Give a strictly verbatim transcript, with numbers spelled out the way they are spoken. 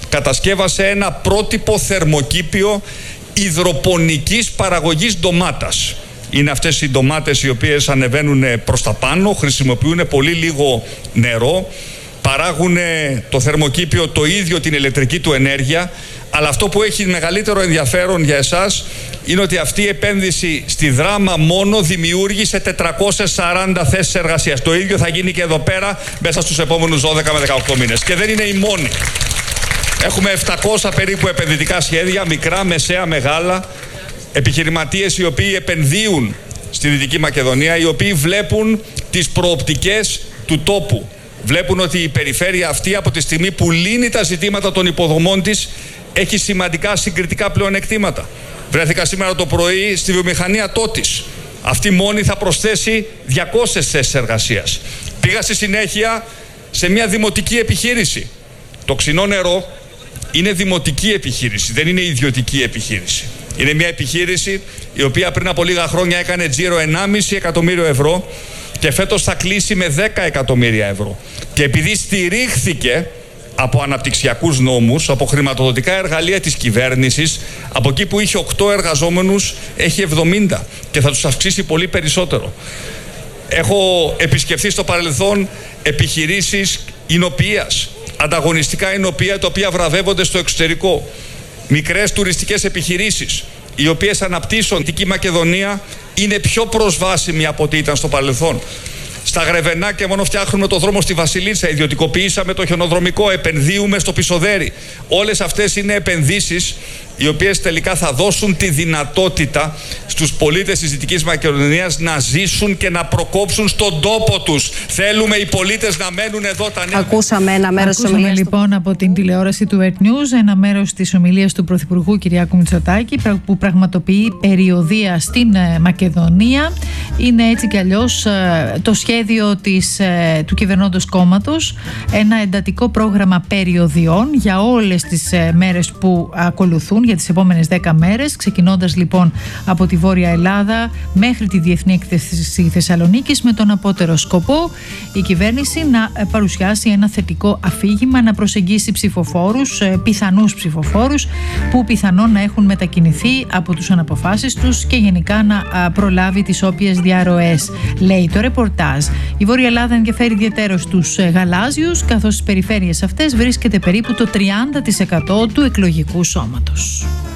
κατασκεύασε ένα πρότυπο θερμοκήπιο υδροπονικής παραγωγής ντομάτας. Είναι αυτές οι ντομάτες οι οποίες ανεβαίνουν προς τα πάνω, χρησιμοποιούν πολύ λίγο νερό, παράγουν το θερμοκήπιο το ίδιο την ηλεκτρική του ενέργεια, αλλά αυτό που έχει μεγαλύτερο ενδιαφέρον για εσάς είναι ότι αυτή η επένδυση στη Δράμα μόνο δημιούργησε τετρακόσιες σαράντα θέσεις εργασίας. Το ίδιο θα γίνει και εδώ πέρα μέσα στους επόμενους δώδεκα με δεκαοκτώ μήνες. Και δεν είναι η μόνη. Έχουμε επτακόσια περίπου επενδυτικά σχέδια, μικρά, μεσαία, μεγάλα, επιχειρηματίες οι οποίοι επενδύουν στη Δυτική Μακεδονία, οι οποίοι βλέπουν τις προοπτικές του τόπου. Βλέπουν ότι η περιφέρεια αυτή από τη στιγμή που λύνει τα ζητήματα των υποδομών της έχει σημαντικά συγκριτικά πλεονεκτήματα. Βρέθηκα σήμερα το πρωί στη βιομηχανία Τότης. Αυτή μόνη θα προσθέσει διακόσιες θέσεις εργασίας. Πήγα στη συνέχεια σε μια δημοτική επιχείρηση. Το Ξινό Νερό είναι δημοτική επιχείρηση, δεν είναι ιδιωτική επιχείρηση. Είναι μια επιχείρηση η οποία πριν από λίγα χρόνια έκανε τζίρο ενάμιση εκατομμύριο ευρώ και φέτος θα κλείσει με δέκα εκατομμύρια ευρώ. Και επειδή στηρίχθηκε από αναπτυξιακούς νόμους, από χρηματοδοτικά εργαλεία της κυβέρνησης, από εκεί που είχε οκτώ εργαζόμενους έχει εβδομήντα και θα τους αυξήσει πολύ περισσότερο. Έχω επισκεφθεί στο παρελθόν επιχειρήσεις εινοποιίας, ανταγωνιστικά εινοποιεία τα οποία βραβεύονται στο εξωτερικό, μικρές τουριστικές επιχειρήσεις οι οποίες αναπτύσσουν. Η Δυτική Μακεδονία είναι πιο προσβάσιμη από ό,τι ήταν στο παρελθόν. Στα Γρεβενάκια μόνο φτιάχνουμε το δρόμο στη Βασιλίτσα, ιδιωτικοποιήσαμε το χιονοδρομικό, επενδύουμε στο Πισοδέρι. Όλες αυτές είναι επενδύσεις οι οποίες τελικά θα δώσουν τη δυνατότητα στους πολίτες της Δυτικής Μακεδονίας να ζήσουν και να προκόψουν στον τόπο τους. Θέλουμε οι πολίτες να μένουν εδώ τα νέα. Ακούσαμε ένα μέρος της ομιλίας λοιπόν του... από την τηλεόραση του Earth News ένα μέρος της ομιλίας του Πρωθυπουργού Κυριάκου Μητσοτάκη που πραγματοποιεί περιοδεία στην Μακεδονία. Είναι έτσι κι αλλιώς το σχέδιο της, του κυβερνώντος κόμματος, ένα εντατικό πρόγραμμα περιοδιών για όλες τις μέρες που ακολουθούν, για τις επόμενες δέκα μέρες, ξεκινώντας λοιπόν από τη Βόρεια Ελλάδα μέχρι τη Διεθνή Έκθεση Θεσσαλονίκης, με τον απότερο σκοπό η κυβέρνηση να παρουσιάσει ένα θετικό αφήγημα, να προσεγγίσει ψηφοφόρους, πιθανούς ψηφοφόρους που πιθανόν να έχουν μετακινηθεί από τους αναποφάσεις τους και γενικά να προλάβει τις όποιες διαρροές, λέει το ρεπορτάζ. Η Βόρεια Ελλάδα ενδιαφέρει ιδιαιτέρως τους γαλάζιους, καθώς στις περιφέρειες αυτές βρίσκεται περίπου το τριάντα τοις εκατό του εκλογικού σώματος.